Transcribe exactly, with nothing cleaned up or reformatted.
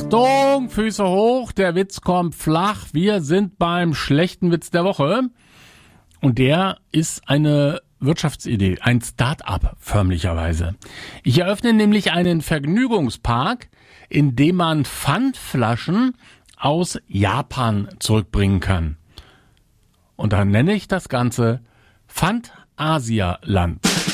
Achtung, Füße hoch, der Witz kommt flach. Wir sind beim schlechten Witz der Woche. Und der ist eine Wirtschaftsidee, ein Start-up förmlicherweise. Ich eröffne nämlich einen Vergnügungspark, in dem man Pfandflaschen aus Japan zurückbringen kann. Und dann nenne ich das Ganze Pfand-Asia-Land.